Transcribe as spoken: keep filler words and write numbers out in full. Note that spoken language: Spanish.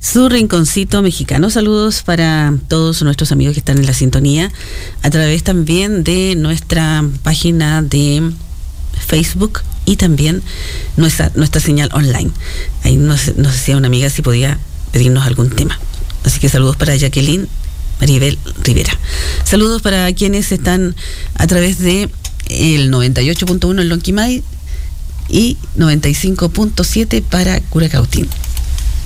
su rinconcito mexicano. Saludos para todos nuestros amigos que están en la sintonía a través también de nuestra página de Facebook y también nuestra, nuestra señal online. Ahí nos, nos decía una amiga si podía pedirnos algún tema. Así que saludos para Jacqueline Maribel Rivera. Saludos para quienes están a través de el noventa y ocho punto uno en Lonquimay y noventa y cinco punto siete para Curacautín.